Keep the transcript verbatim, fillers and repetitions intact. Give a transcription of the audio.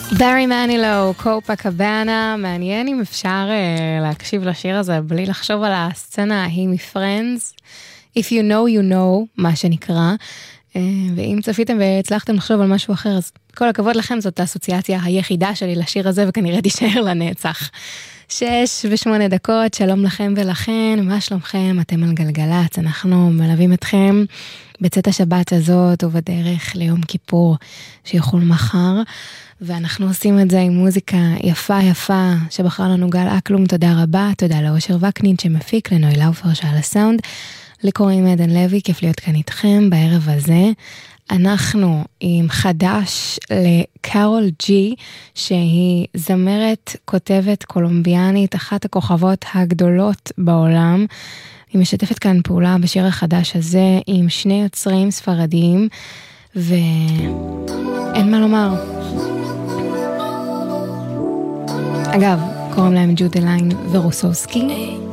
ברי מנילו, קופה קבאנה, מעניין אם אפשר uh, להקשיב לשיר הזה בלי לחשוב על הסצנה ההיא מפרנדס. If you know you know, מה שנקרא, uh, ואם צפיתם והצלחתם לחשוב על משהו אחר, אז כל הכבוד לכם, זאת האסוציאציה היחידה שלי לשיר הזה, וכנראה תישאר לנצח. שש ושמונה דקות, שלום לכם ולכן, מה שלומכם? אתם על גלגלץ, אנחנו מלווים אתכם בצאת השבת הזאת ובדרך ליום כיפור שיכול מחר, ואנחנו עושים את זה עם מוזיקה יפה יפה שבחר לנו גל אקלום, תודה רבה, תודה לאושר וקנין שמפיק, לנוי לאופר שעל הסאונד, לקוראים עדן לוי, כיף להיות כאן איתכם בערב הזה. אנחנו עם חדש לקארול ג'י, שהיא זמרת, כותבת קולומביאנית, אחת הכוכבות הגדולות בעולם. היא משתפת כאן פעולה בשיר החדש הזה עם שני יוצרים ספרדיים, ואין מה לומר. אגב, קוראים להם ג'ודליין ורוסובסקי.